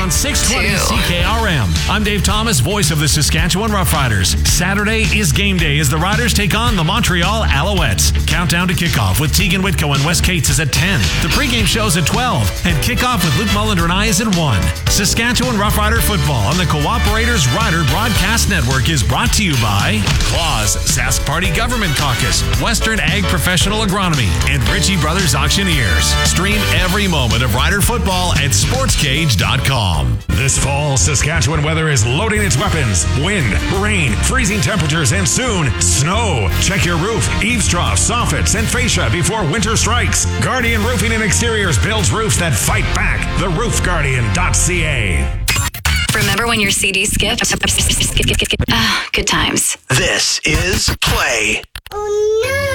on 620 CKRM. I'm Dave Thomas, voice of the Saskatchewan Roughriders. Saturday is game day as the Riders take on the Montreal Alouettes. Countdown to kickoff with Tegan Whitco and Wes Cates is at 10. The pregame show's at 12. And kickoff with Luke Mullender and I is at 1. Saskatchewan Roughrider football on the Cooperators Rider Broadcast Network is brought to you by Claus, Sask Party Government Caucus, Western Ag Professional Agronomy, and Ritchie Brothers Auctioneers. Stream every moment of Rider football at sportscage.com. This fall, Saskatchewan weather is loading its weapons. Wind, rain, freezing temperatures, and soon, snow. Check your roof, eaves troughs, soffits, and fascia before winter strikes. Guardian Roofing and Exteriors builds roofs that fight back. TheRoofGuardian.ca. Remember when your CD skipped? Good times. This is Play. Oh no!